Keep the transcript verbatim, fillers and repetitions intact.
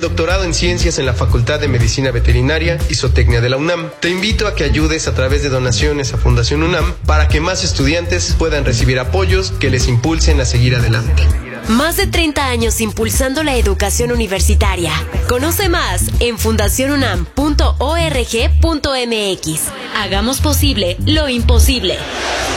doctorado en Ciencias en la Facultad de Medicina Veterinaria y Zootecnia de la UNAM. Te invito a que ayudes a través de donaciones a Fundación UNAM para que más estudiantes puedan recibir apoyos que les impulsen a seguir adelante. Más de treinta años impulsando la educación universitaria. Conoce más en fundación unam punto org punto m x. Hagamos posible lo imposible.